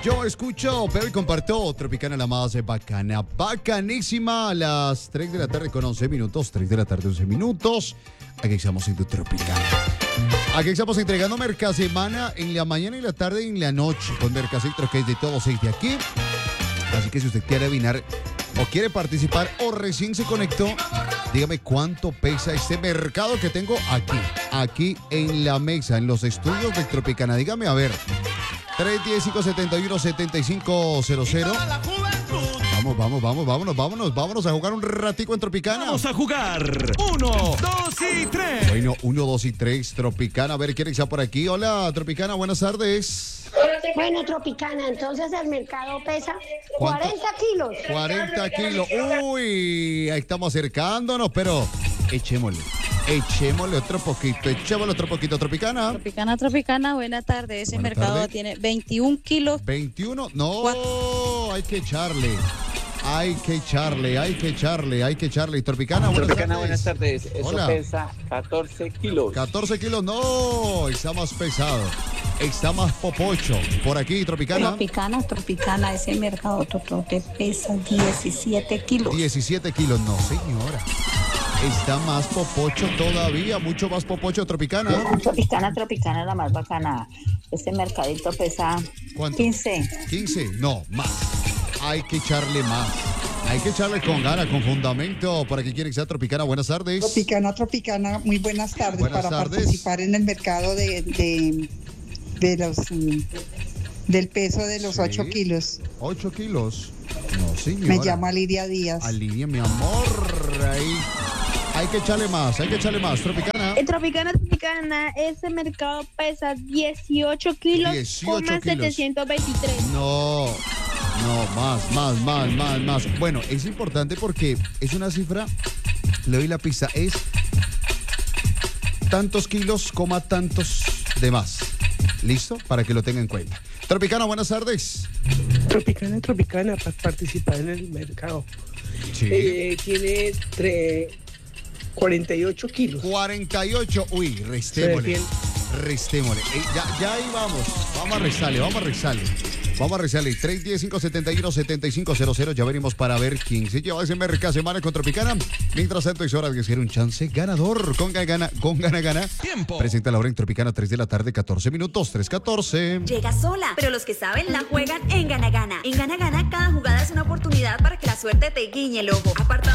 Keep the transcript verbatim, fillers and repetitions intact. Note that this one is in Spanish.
Yo escucho, pero y comparto Tropicana, la más bacana, bacanísima, a las tres de la tarde con once minutos, tres de la tarde, once minutos. Aquí estamos en tu Tropicana. Aquí estamos entregando Mercasemana en la mañana y la tarde y en la noche con Mercacentro, que es de todos seis de aquí. Así que si usted quiere adivinar o quiere participar o recién se conectó, dígame cuánto pesa este mercado que tengo aquí, aquí en la mesa, en los estudios de Tropicana. Dígame, a ver, tres uno cinco, siete uno, siete cinco cero cero. Vamos, vamos, vamos, vámonos, vámonos, vámonos a jugar un ratico en Tropicana. Vamos a jugar. Uno, dos y tres. Bueno, uno, dos y tres, Tropicana. A ver, ¿quién está por aquí? Hola, Tropicana, buenas tardes. Bueno, Tropicana, entonces el mercado pesa ¿Cuánto? cuarenta kilos. cuarenta kilos. Uy, ahí estamos acercándonos, pero echémosle. Echémosle otro poquito, echémosle otro poquito, Tropicana. Tropicana, Tropicana, buena tarde. Ese Buena mercado tarde. tiene veintiún kilos. veintiuno, no, Cuatro. hay que echarle. Hay que echarle, hay que echarle, hay que echarle. Tropicana, buenas Tropicana, tardes. buenas tardes. Eso Hola. pesa catorce kilos. catorce kilos, no, está más pesado. Está más popocho. Por aquí, Tropicana. Tropicana, Tropicana, ese mercado totote pesa diecisiete kilos. diecisiete kilos, no, señora. Está más popocho todavía, mucho más popocho, Tropicana. Tropicana, Tropicana, la más bacana. Ese mercadito pesa ¿Cuánto? quince. quince, no, más. Hay que echarle más. Hay que echarle con gana, con fundamento. Para que quiere que sea Tropicana, buenas tardes. Tropicana, Tropicana, muy buenas tardes. Buenas para tardes. participar en el mercado de, de, de los mm, del peso de los Sí. ocho kilos. ocho kilos. No, señora. Me llama Lidia Díaz. Alinea, mi amor. Ahí. Hay que echarle más, hay que echarle más. Tropicana. En Tropicana, Tropicana, ese mercado pesa dieciocho kilos, dieciocho coma kilos. setecientos veintitrés. No, no, más, más, más, más, más. Bueno, es importante porque es una cifra, le doy la pista, es tantos kilos, coma tantos de más. ¿Listo? Para que lo tenga en cuenta. Tropicana, buenas tardes. Tropicana, Tropicana, para participar en el mercado. Sí. Eh, tiene tre- cuarenta y ocho kilos. cuarenta y ocho, uy, restémosle. Bien. Restémosle. Eh, ya, ya ahí vamos. Vamos a rezarle, vamos a rezarle. Vamos a rezarle. tres uno cinco, siete uno, siete cinco cero cero. Ya venimos para ver quién se lleva ese Mercasemana con Tropicana. Mientras tanto, es hora de hacer un chance ganador. Con gana, con gana, gana. Tiempo. Presenta la hora en Tropicana, tres de la tarde, catorce minutos, tres catorce. Llega sola, pero los que saben la juegan en Gana Gana. En Gana Gana, cada jugada es una oportunidad para que la suerte te guiñe el ojo. Aparta